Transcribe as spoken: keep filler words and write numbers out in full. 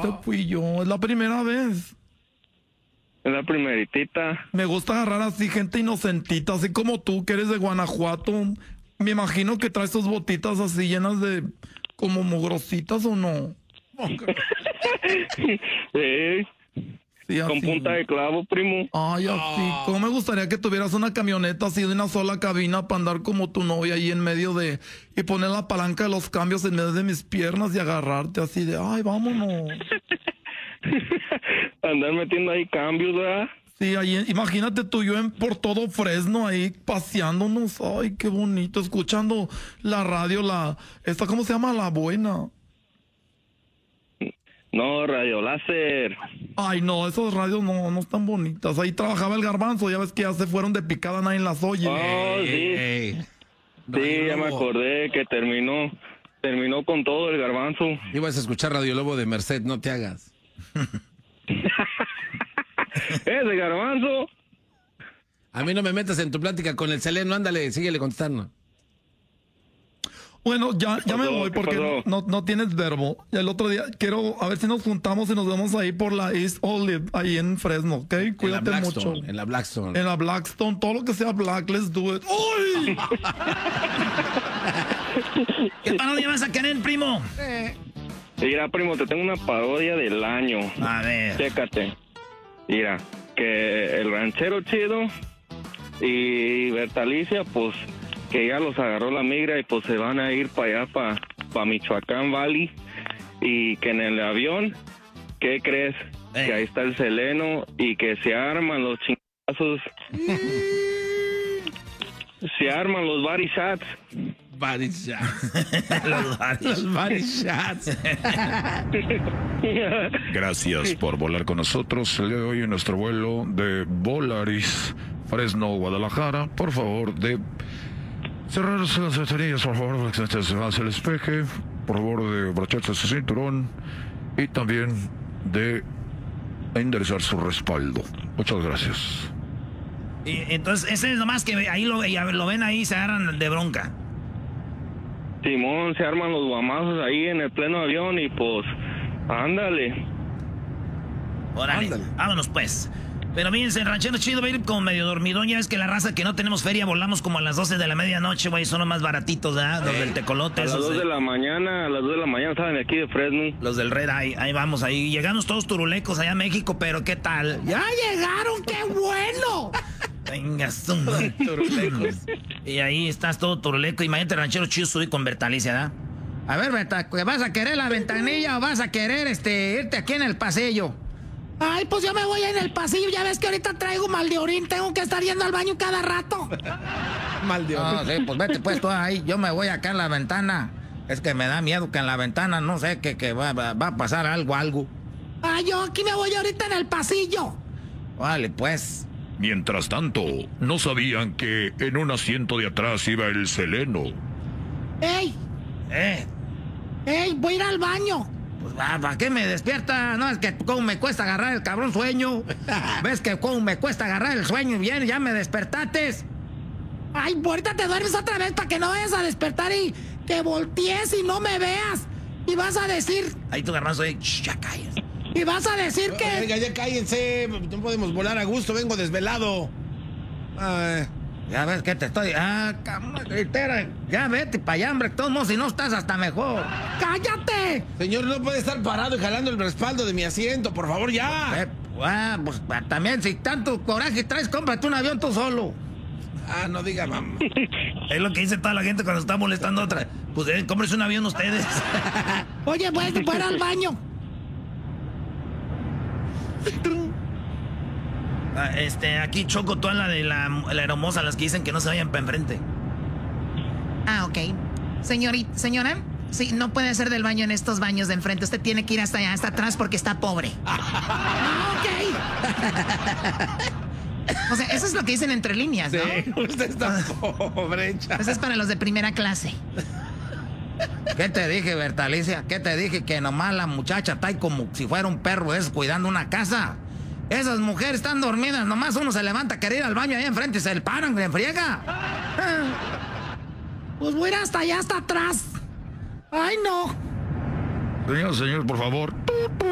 este fui yo. Es la primera vez. Es la primeritita. Me gusta agarrar así gente inocentita, así como tú, que eres de Guanajuato. Me imagino que traes tus botitas así llenas de como mugrositas, ¿o no? Sí. Sí, Con así. punta de clavo, primo. Ay, así. ¿Cómo me gustaría que tuvieras una camioneta así de una sola cabina para andar como tu novia ahí en medio de... Y poner la palanca de los cambios en medio de mis piernas y agarrarte así de... Ay, vámonos. Andar metiendo ahí cambios, ¿verdad? Sí, ahí, imagínate tú y yo en, por todo Fresno ahí paseándonos. Ay, qué bonito. Escuchando la radio, la... Esta, ¿cómo se llama? La buena. No, radio láser. Ay, no, esas radios no, no están bonitas. Ahí trabajaba el Garbanzo, ya ves que ya se fueron de picada, nadie las oye. Oh, sí. Ey, ey. Sí, ya me Lobo. acordé que terminó, terminó con todo el Garbanzo. Ibas a escuchar Radio Lobo de Merced, no te hagas. Ese Garbanzo. A mí no me metas en tu plática con el Seleno, ándale, síguele contestando. Bueno, ya, ya me pasó? voy ¿Qué porque pasó? no, no tienes verbo. Y el otro día quiero a ver si nos juntamos y nos vemos ahí por la East Olive, ahí en Fresno, ¿ok? Cuídate en la mucho. Blackstone, en la Blackstone. En la Blackstone, todo lo que sea black, let's do it. ¡Uy! ¿Qué parodia vas a querer, primo? Mira, primo, te tengo una parodia del año. A ver. Chécate. Mira, que el ranchero chido y Bertalicia, pues, que ya los agarró la migra y pues se van a ir para allá, para pa Michoacán Valley. Y que en el avión, ¿qué crees? Ey. Que ahí está el Seleno y que se arman los chingazos. Se arman los body shots. Body shots. Los varios. Los body shots. Gracias por volar con nosotros el día de hoy en nuestro vuelo de Volaris, Fresno, Guadalajara. Por favor, de cerrar las ventanillas, por favor, hacia el espeje. Por favor, de abrocharse su cinturón y también de enderezar su respaldo. Muchas gracias. Y entonces, ese es nomás que ahí lo, ya lo ven ahí y se agarran de bronca. Simón, se arman los guamazos ahí en el pleno avión y pues, ándale. Órale, Ándale. vámonos pues. Pero fíjense, el ranchero chido va a ir como medio dormidón. Ya ves que la raza que no tenemos feria volamos como a las doce de la medianoche, güey. Son los más baratitos, ¿verdad? Los del tecolote, A las esos dos de- de la mañana, a las dos de la mañana salen aquí de Fresno. los del Red Eye. Ahí vamos, ahí. Llegamos todos turulecos allá a México, pero ¿qué tal? ¡Ya llegaron! ¡Qué bueno! Venga, zoom. Y ahí estás todo turuleco. Imagínate, el ranchero chido sube con Bertalicia, ¿verdad? A ver, Berta, ¿vas a querer la ventanilla o vas a querer este irte aquí en el pasillo? Ay, pues yo me voy en el pasillo. Ya ves que ahorita traigo mal de orín. Tengo que estar yendo al baño cada rato. Mal de No, sí, pues vete pues tú ahí. Yo me voy acá en la ventana. Es que me da miedo que en la ventana, no sé, que, que va, va- va a pasar algo, algo. Ay, yo aquí me voy ahorita en el pasillo. Vale, pues. Mientras tanto, no sabían que en un asiento de atrás iba el Seleno. Ey, Eh, ey, voy a ir al baño. pues ¿para qué me despierta? No, es que cómo me cuesta agarrar el cabrón sueño. ¿Ves que cómo me cuesta agarrar el sueño? Bien, ya me despertates. Ay, ahorita te duermes otra vez para que no vayas a despertar y que voltees y no me veas. Y vas a decir, Ahí tu garbanzo, eh, shh, ya calles. y vas a decir que... Venga, ya cállense. No podemos volar a gusto, vengo desvelado. Ay. Ya ves que te estoy... Ah, cabrón, gritera. Ya vete para allá, hombre. De todos modos, si no estás hasta mejor. ¡Cállate! Señor, no puede estar parado y jalando el respaldo de mi asiento, por favor, ya. Eh, ah, pues ah, también, si tanto coraje traes, cómprate un avión tú solo. Ah, no diga mamá. Es lo que dice toda la gente cuando está molestando a otra. Pues eh, cómprese un avión ustedes. Oye, pues, voy a ir al baño. Ah, este, aquí Choco, toda la de la, la hermosa, las que dicen que no se vayan para enfrente. Ah, ok. Señorita, señora, sí, no puede ser del baño en estos baños de enfrente. Usted tiene que ir hasta allá, hasta atrás, porque está pobre. Ah, ok. O sea, eso es lo que dicen entre líneas, ¿no? Sí, usted está pobre, chaval. Eso es para los de primera clase. ¿Qué te dije, Bertalicia? ¿Qué te dije? Que nomás la muchacha está ahí como si fuera un perro es cuidando una casa. Esas mujeres están dormidas, nomás uno se levanta a querer ir al baño ahí enfrente y se le paran, le friega. Pues voy a ir hasta allá, hasta atrás. Ay, no. Señor, señor, por favor.